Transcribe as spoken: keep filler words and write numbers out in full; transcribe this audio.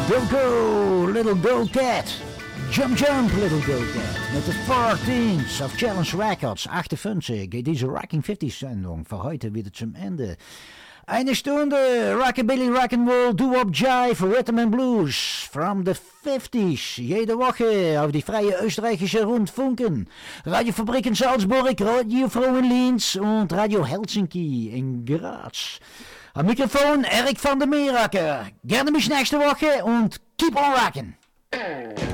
Go Go, Little Go Cat. Jump Jump, Little Go Cat. Met de fourteens of Challenge Records. achtundvierzig geht diese Rocking fifty-Sendung für heute wieder zum Ende. Eine Stunde Rockabilly, Rock'n'Roll, Doo-Wop, Jive, Rhythm and Blues from the fifties. Jede Woche auf die freie österreichische Rundfunken. Radiofabrik in Salzburg, Radio Froh in Linz und Radio Helsinki in Graz. Am Mikrofon Erik van der Meeracker. Gerne bis nächste Woche und keep on rockin'.